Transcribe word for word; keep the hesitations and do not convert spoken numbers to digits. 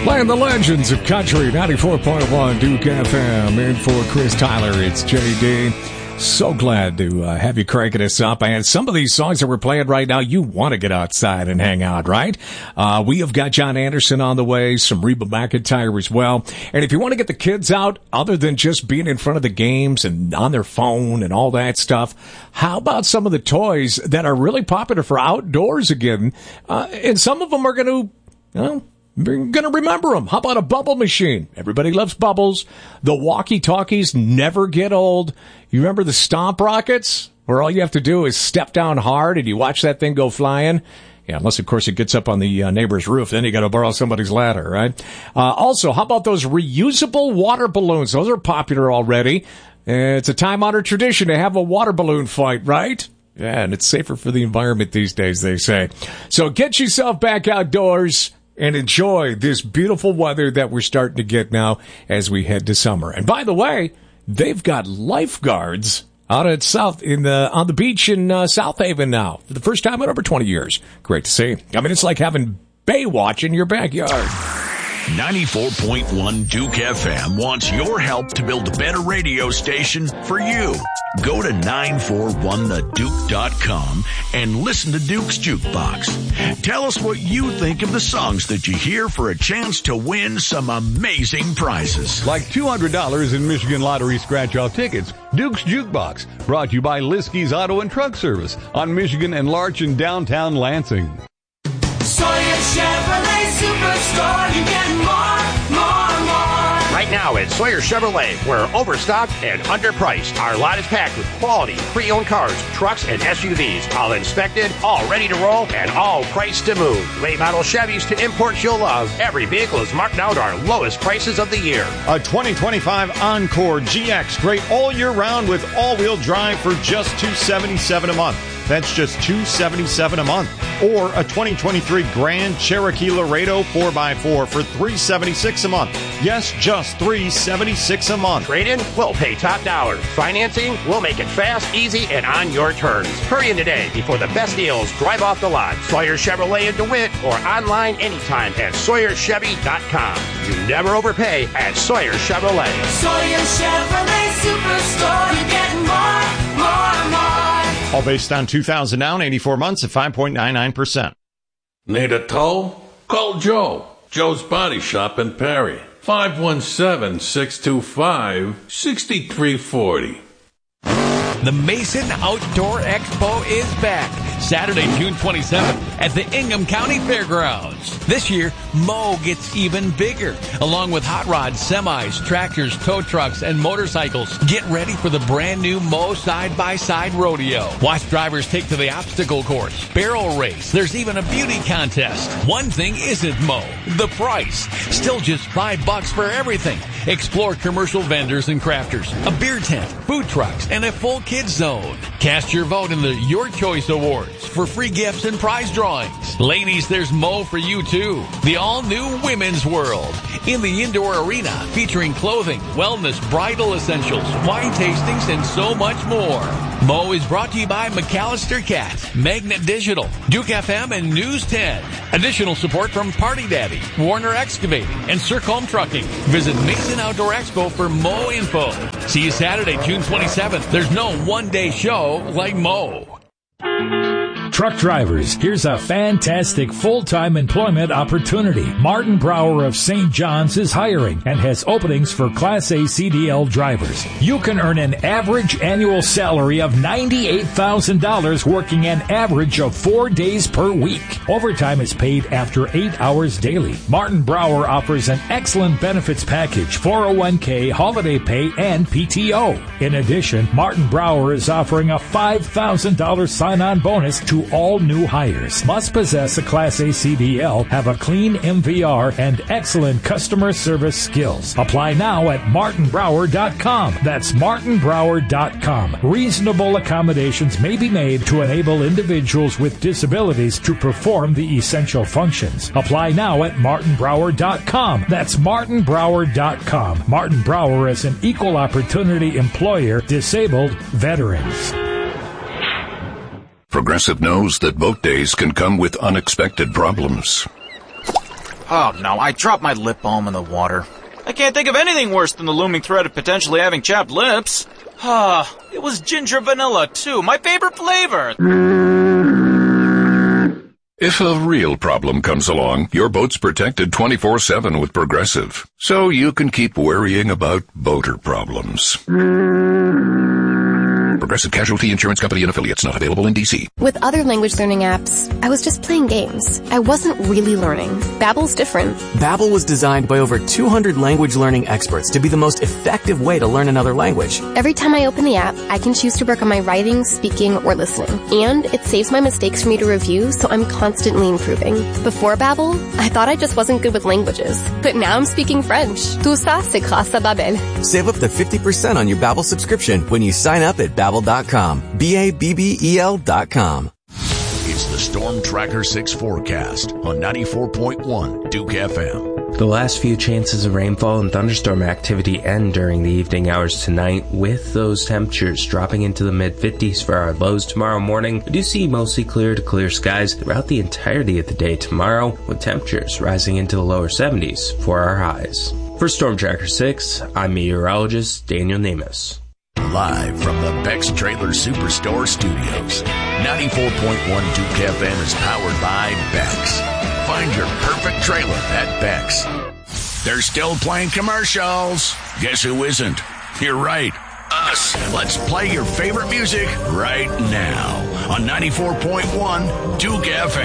Playing the legends of country, ninety-four point one Duke F M. In for Chris Tyler, it's J D. So glad to uh, have you cranking us up. And some of these songs that we're playing right now, you want to get outside and hang out, right? Uh, we have got John Anderson on the way, some Reba McEntire as well. And if you want to get the kids out, other than just being in front of the games and on their phone and all that stuff, how about some of the toys that are really popular for outdoors again? Uh, and some of them are going to, you know, we're going to remember them. How about a bubble machine? Everybody loves bubbles. The walkie-talkies never get old. You remember the stomp rockets, where all you have to do is step down hard and you watch that thing go flying? Yeah, unless, of course, it gets up on the uh, neighbor's roof. Then you got to borrow somebody's ladder, right? Uh, also, how about those reusable water balloons? Those are popular already. Uh, it's a time-honored tradition to have a water balloon fight, right? Yeah, and it's safer for the environment these days, they say. So get yourself back outdoors and enjoy this beautiful weather that we're starting to get now as we head to summer. And by the way, they've got lifeguards out at South in the on the beach in uh, South Haven now for the first time in over twenty years. Great to see. I mean, it's like having Baywatch in your backyard. ninety-four point one Duke F M wants your help to build a better radio station for you. Go to nine four one the duke dot com and listen to Duke's Jukebox. Tell us what you think of the songs that you hear for a chance to win some amazing prizes. Like two hundred dollars in Michigan Lottery scratch-off tickets. Duke's Jukebox, brought to you by Liskey's Auto and Truck Service on Michigan and Larch in downtown Lansing. Sawyer Chevrolet Superstore, you get more, more, more. Right now at Sawyer Chevrolet, we're overstocked and underpriced. Our lot is packed with quality, pre-owned cars, trucks, and S U Vs. All inspected, all ready to roll, and all priced to move. Late model Chevys to imports you'll love. Every vehicle is marked out our lowest prices of the year. A twenty twenty-five Encore G X, great all year round with all-wheel drive for just two hundred seventy-seven dollars a month. That's just two hundred seventy-seven dollars a month. Or a twenty twenty-three Grand Cherokee Laredo four by four for three hundred seventy-six dollars a month. Yes, just three hundred seventy-six dollars a month. Trade-in? We'll pay top dollar. Financing? We'll make it fast, easy, and on your terms. Hurry in today before the best deals drive off the lot. Sawyer Chevrolet in DeWitt or online anytime at Sawyer Chevy dot com. You never overpay at Sawyer Chevrolet. Sawyer Chevrolet Superstore, you get more, more, more. All based on two thousand down, eighty-four months at five point nine nine percent. Need a tow? Call Joe. Joe's Body Shop in Perry. five one seven, six two five, six three four zero. The Mason Outdoor Expo is back Saturday, June twenty-seventh at the Ingham County Fairgrounds. This year, Mow gets even bigger. Along with hot rods, semis, tractors, tow trucks, and motorcycles, get ready for the brand new Mow Side-by-Side Rodeo. Watch drivers take to the obstacle course, barrel race. There's even a beauty contest. One thing isn't Mow: the price. Still just five bucks for everything. Explore commercial vendors and crafters, a beer tent, food trucks, and a full kids zone. Cast your vote in the Your Choice Awards for free gifts and prize drawings. Ladies, there's Mow for you too. The all-new Women's World in the indoor arena, featuring clothing, wellness, bridal essentials, wine tastings, and so much more. Mow is brought to you by McAllister Cat, Magnet Digital, Duke F M, and News ten. Additional support from Party Daddy, Warner Excavating, and Circom Trucking. Visit Mason Outdoor Expo for Mow info. See you Saturday, June twenty-seventh. There's no one-day show like Mow. Truck drivers, here's a fantastic full-time employment opportunity. Martin Brower of Saint John's is hiring and has openings for Class A C D L drivers. You can earn an average annual salary of ninety-eight thousand dollars working an average of four days per week. Overtime is paid after eight hours daily. Martin Brower offers an excellent benefits package, four oh one k, holiday pay, and P T O. In addition, Martin Brower is offering a five thousand dollars sign-on bonus to all new hires. Must possess a Class A C D L, have a clean M V R, and excellent customer service skills. Apply now at martin brower dot com. That's martin brower dot com. Reasonable accommodations may be made to enable individuals with disabilities to perform the essential functions. Apply now at martin brower dot com. That's martin brower dot com. Martin Brower is an equal opportunity employer, disabled veterans. Progressive knows that boat days can come with unexpected problems. Oh no, I dropped my lip balm in the water. I can't think of anything worse than the looming threat of potentially having chapped lips. Ah, it was ginger vanilla too, my favorite flavor. If a real problem comes along, your boat's protected twenty-four seven with Progressive, so you can keep worrying about boater problems. Progressive Casualty Insurance Company and Affiliates, not available in D C. With other language learning apps, I was just playing games. I wasn't really learning. Babbel's different. Babbel was designed by over two hundred language learning experts to be the most effective way to learn another language. Every time I open the app, I can choose to work on my writing, speaking, or listening. And it saves my mistakes for me to review, so I'm constantly improving. Before Babbel, I thought I just wasn't good with languages. But now I'm speaking French. Tout ça, c'est grâce à Babbel. Save up to fifty percent on your Babbel subscription when you sign up at Babbel dot com. B A B B E L dot com. It's the Storm Tracker six forecast on ninety-four point one Duke F M. The last few chances of rainfall and thunderstorm activity end during the evening hours tonight, with those temperatures dropping into the mid-fifties for our lows tomorrow morning. We do see mostly clear to clear skies throughout the entirety of the day tomorrow, with temperatures rising into the lower seventies for our highs. For Storm Tracker six, I'm meteorologist Daniel Nemus. Live from the Beck's Trailer Superstore Studios, ninety-four point one Duke F M is powered by Beck's. Find your perfect trailer at Beck's. They're still playing commercials. Guess who isn't? You're right, us. Let's play your favorite music right now on ninety-four point one Duke F M.